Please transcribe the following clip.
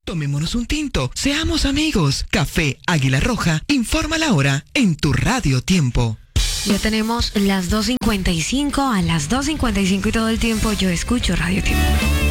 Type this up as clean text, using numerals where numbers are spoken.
Tomémonos un tinto, seamos amigos. Café Águila Roja, informa la hora en tu Radio Tiempo. Ya tenemos las 2:55, a las 2:55 y todo el tiempo yo escucho Radio Tiempo.